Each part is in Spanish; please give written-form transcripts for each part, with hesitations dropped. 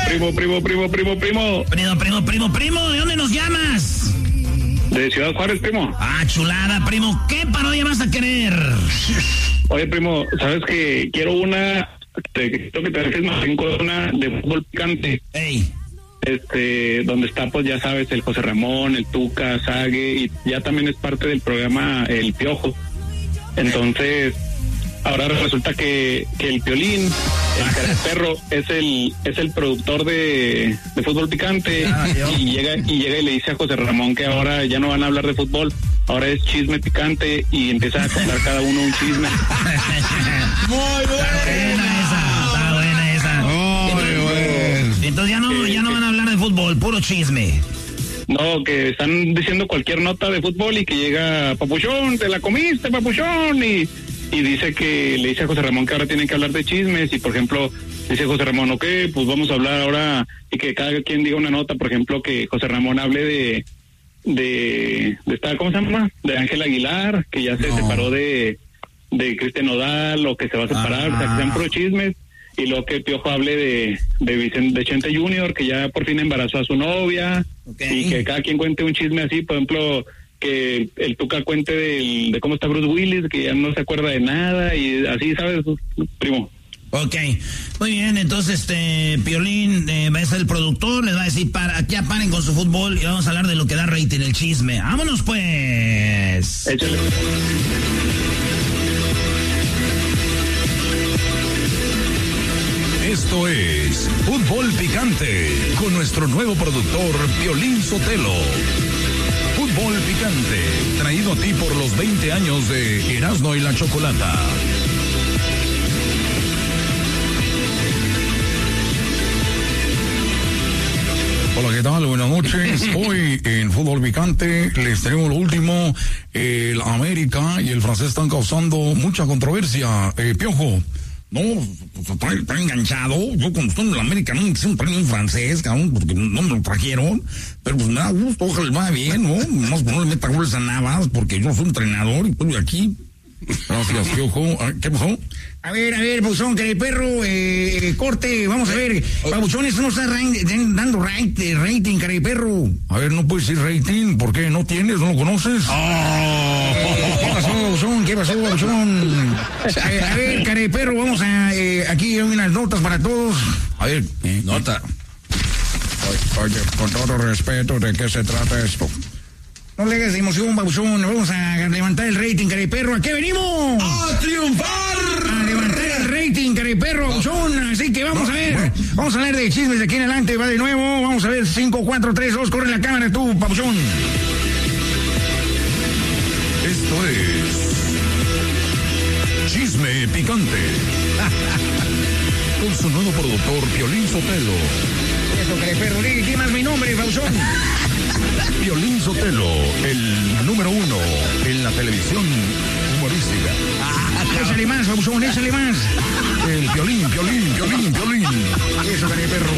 Primo, ¿de dónde nos llamas? De Ciudad Juárez, primo. Ah, chulada, primo. ¿Qué parodia vas a querer? Oye, primo, ¿sabes que quiero una? Quiero que te dejes más una de fútbol picante. Ey. Donde está, pues ya sabes, el José Ramón, el Tuca, Sague, y ya también es parte del programa El Piojo. Entonces, ahora resulta que el Piolín, el Careperro, es el productor de fútbol picante, y llega y le dice a José Ramón que ahora ya no van a hablar de fútbol, ahora es chisme picante, y empieza a contar cada uno un chisme. Muy buena esa. Entonces ya no van a hablar de fútbol, puro chisme. No, que están diciendo cualquier nota de fútbol y que llega Papuchón, te la comiste, Papuchón, y dice que le dice a José Ramón que ahora tienen que hablar de chismes, y por ejemplo dice José Ramón, ok, pues vamos a hablar ahora, y que cada quien diga una nota, por ejemplo que José Ramón hable de esta, ¿cómo se llama? De Ángel Aguilar, que ya se separó de Cristian Nodal, o que se va a separar, o sea, que sean pro chismes. Y luego que Piojo hable de Chente Junior, que ya por fin embarazó a su novia, y que cada quien cuente un chisme así, por ejemplo, que el Tuca cuente de cómo está Bruce Willis, que ya no se acuerda de nada, y así, ¿sabes, primo? Ok, muy bien, entonces Piolín va a ser el productor, les va a decir, ya paren con su fútbol y vamos a hablar de lo que da rating, el chisme. ¡Vámonos pues! Échale. Esto es Fútbol Picante con nuestro nuevo productor Piolín Sotelo. Fútbol Picante, traído a ti por los 20 años de Erasmo y la Chocolata. Hola, ¿qué tal? Buenas noches. Hoy en Fútbol Picante les tenemos lo último. El América y el francés están causando mucha controversia. Piojo. No, está enganchado. Yo cuando estoy en la América no me quisieron traer un francés, cabrón, porque no me lo trajeron. Pero pues me da gusto, ojalá les vaya bien, ¿no? No le meta goles a Navas, porque yo soy entrenador y estoy aquí. Gracias, Piojo. ¿Qué pasó? A ver, Pabuchón, que el perro, corte, vamos a ver. Pabuchón, eso no está dando rating, cara de perro. A ver, no puedes decir rating, ¿por qué? ¿No tienes? ¿No lo conoces? ¿Qué pasó, Pabuchón? A ver, cara de perro, vamos a, aquí hay unas notas para todos. A ver, nota. Oye, con todo respeto, ¿de qué se trata esto? No le hagas emoción, Pabuchón. Vamos a levantar el rating, cara de perro. ¿A qué venimos? ¡A triunfar! A levantar el rating, cara de perro, Pabuchón. Así que vamos a ver. Vamos a hablar de chismes de aquí en adelante. Va de nuevo. Vamos a ver. 5, 4, 3, 2. Corre la cámara tú, Pabuchón. Esto es Chisme Picante. Con su nuevo productor, Piolín Sotelo. Eso, cara de perro. ¿Qué más mi nombre, Pabuchón? Piolín Sotelo, el número 1 en la televisión humorística. Échale más, Pabuchón, échale más. El Piolín. Eso, cara de perro.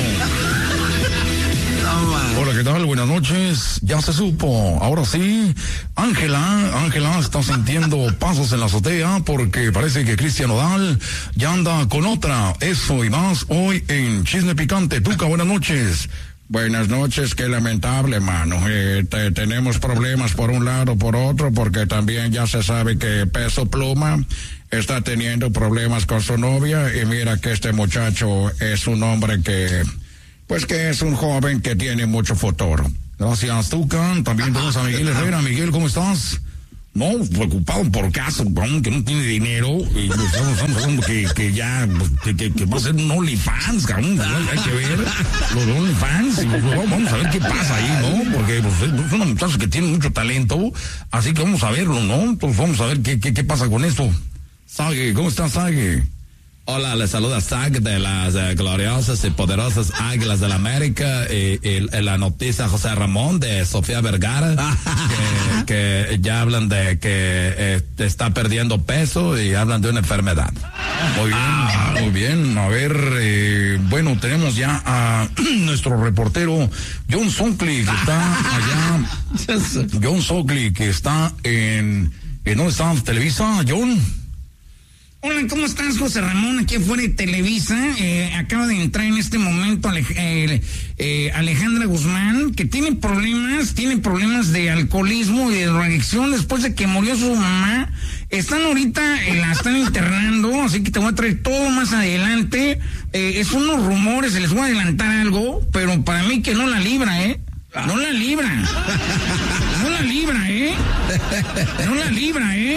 Hola, ¿qué tal? Buenas noches. Ya se supo. Ahora sí, Ángela está sintiendo pasos en la azotea porque parece que Cristian Nodal ya anda con otra. Eso y más hoy en Chisme Picante. Tuca, buenas noches. Buenas noches, qué lamentable, mano. Tenemos problemas por un lado, por otro, porque también ya se sabe que Peso Pluma está teniendo problemas con su novia, y mira que este muchacho es un hombre que es un joven que tiene mucho futuro. Gracias, Tucan. También tenemos a Miguel Herrera. Miguel, ¿cómo estás? No, preocupado por caso, que no tiene dinero, y estamos hablando que ya, que va a ser un OnlyFans, cabrón, hay que ver los OnlyFans, y vamos a ver qué pasa ahí, ¿no? Porque es una muchacha que tiene mucho talento, así que vamos a verlo, ¿no? Pues vamos a ver qué pasa con esto. Sague, ¿cómo estás, Sague? Hola, les saluda Zach de las gloriosas y poderosas Águilas del América, y la noticia José Ramón de Sofía Vergara, que ya hablan de que está perdiendo peso y hablan de una enfermedad. Muy bien. A ver, bueno, tenemos ya a nuestro reportero John Sockley, que está allá. John Sockley, que está en ¿dónde está Televisa, John? Hola, ¿cómo estás, José Ramón? Aquí afuera de Televisa. Acaba de entrar en este momento Alejandra Guzmán, que tiene problemas de alcoholismo y de drogadicción después de que murió su mamá. Están ahorita, la están internando, así que te voy a traer todo más adelante. Son unos rumores, se les voy a adelantar algo, pero para mí que no la libra, ¿eh? No la libra. No la libra, ¿eh? No la libra, ¿eh?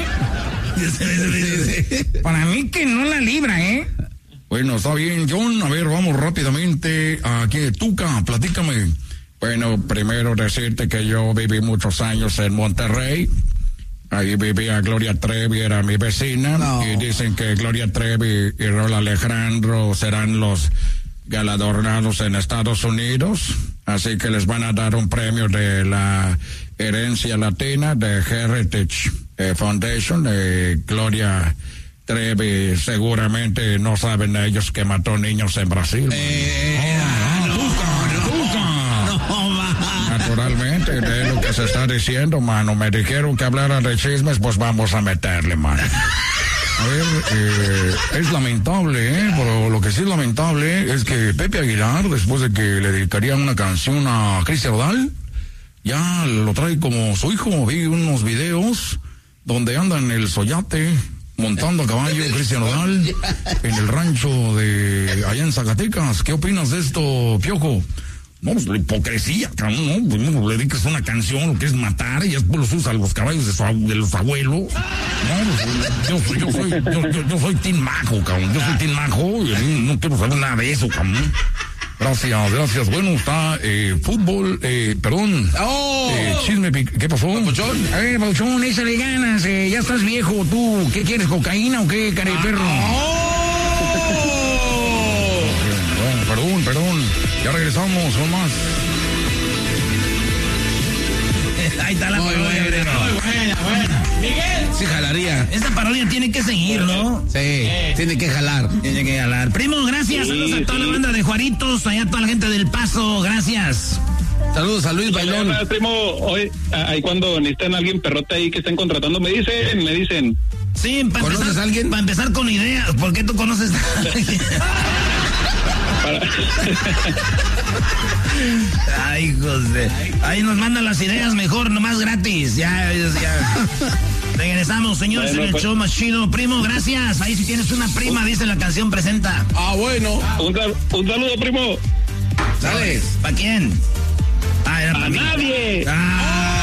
Para mí que no la libra, ¿eh? Bueno, está bien, John. A ver, vamos rápidamente. Aquí, Tuca, platícame. Bueno, primero decirte que yo viví muchos años en Monterrey. Ahí vivía Gloria Trevi, era mi vecina. No. Y dicen que Gloria Trevi y Raúl Alejandro serán los galardonados en Estados Unidos. Así que les van a dar un premio de la herencia latina de Heritage Foundation. Gloria Trevi, seguramente no saben ellos que mató niños en Brasil. Naturalmente, de lo que se está diciendo, mano. Me dijeron que hablara de chismes, pues vamos a meterle, mano. A ver, es lamentable, pero lo que sí es lamentable es que Pepe Aguilar, después de que le dedicaría una canción a Cristian Nodal, ya lo trae como su hijo. Vi unos videos donde anda en el Soyate montando a caballo Cristian Nodal en el rancho de allá en Zacatecas. ¿Qué opinas de esto, Piojo? No, pues la hipocresía, cabrón, ¿no? Pues no le dedicas una canción, lo que es matar, y después los usa los caballos de los abuelos. No, pues, yo soy Team Majo, cabrón. Yo soy Team Majo y no quiero saber nada de eso, cabrón. Gracias. Bueno, está fútbol, perdón. Chisme, ¿qué pasó? Pauchón, échale ganas, ya estás viejo, tú. ¿Qué quieres, cocaína o qué, careperro? Perdón. Ya regresamos con más. Ahí está la parodia. Buena. Miguel. Sí, jalaría. Esta parodia tiene que seguir, ¿no? Sí, tiene que jalar. Primo, gracias. Saludos a toda la banda de Juaritos, allá a toda la gente del Paso, gracias. Saludos a Luis Bailón. Primo, hoy, ahí cuando necesitan a alguien perrote ahí que estén contratando, me dicen. Sí, ¿conoces a alguien? Para empezar con ideas, ¿por qué tú conoces a alguien? Ay, José. Ahí nos mandan las ideas mejor, nomás gratis. Ya. Regresamos, señores, en el show más chido. Primo, gracias. Ahí si tienes una prima, dice la canción, presenta. Bueno. Un saludo, primo. ¿Sales? ¿Para quién? Era para nadie.